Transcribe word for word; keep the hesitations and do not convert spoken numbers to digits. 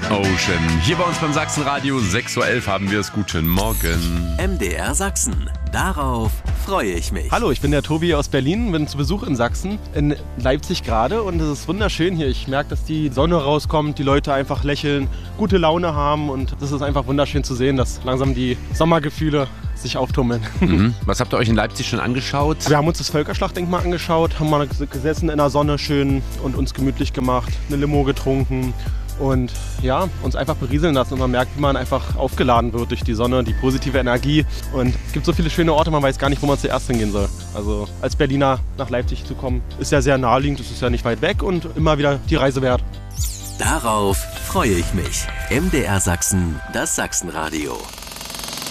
Ocean. Hier bei uns beim Sachsenradio, sechs Uhr elf haben wir es. Guten Morgen. M D R Sachsen. Darauf freue ich mich. Hallo, ich bin der Tobi aus Berlin, bin zu Besuch in Sachsen, in Leipzig gerade, und es ist wunderschön hier. Ich merke, dass die Sonne rauskommt, die Leute einfach lächeln, gute Laune haben, und das ist einfach wunderschön zu sehen, dass langsam die Sommergefühle sich auftummeln. Mhm. Was habt ihr euch in Leipzig schon angeschaut? Wir haben uns das Völkerschlachtdenkmal angeschaut, haben mal gesessen in der Sonne schön und uns gemütlich gemacht, eine Limo getrunken. Und ja, uns einfach berieseln lassen, und man merkt, wie man einfach aufgeladen wird durch die Sonne, die positive Energie. Und es gibt so viele schöne Orte, man weiß gar nicht, wo man zuerst hingehen soll. Also als Berliner nach Leipzig zu kommen, ist ja sehr naheliegend, es ist ja nicht weit weg und immer wieder die Reise wert. Darauf freue ich mich. M D R Sachsen, das Sachsenradio.